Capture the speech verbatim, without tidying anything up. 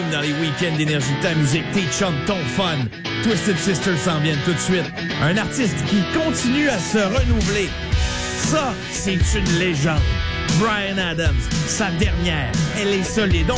bienvenue dans les week-ends d'énergie, ta musique, tes chums, ton fun. Twisted Sister s'en viennent tout de suite. Un artiste qui continue à se renouveler. Ça, c'est une légende. Bryan Adams, sa dernière, elle est solide. On